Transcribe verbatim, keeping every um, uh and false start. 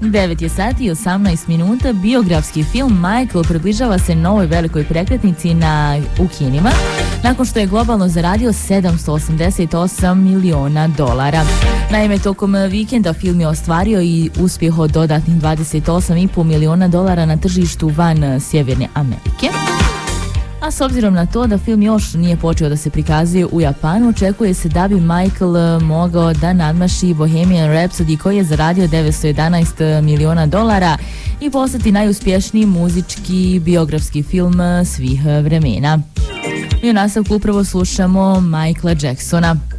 devet je sati i osamnaest minuta. Biografski film Michael približava se novoj velikoj prekretnici na, u kinima, nakon što je globalno zaradio sedamsto osamdeset osam miliona dolara. Naime, tokom vikenda film je ostvario i uspjeh od dodatnih dvadeset osam i pol miliona dolara na tržištu van Sjeverne Amerike. A s obzirom na to da film još nije počeo da se prikazuje u Japanu, očekuje se da bi Michael mogao da nadmaši Bohemian Rhapsody koji je zaradio devetsto jedanaest miliona dolara i postati najuspješniji muzički biografski film svih vremena. I u nastavku upravo slušamo Michaela Jacksona.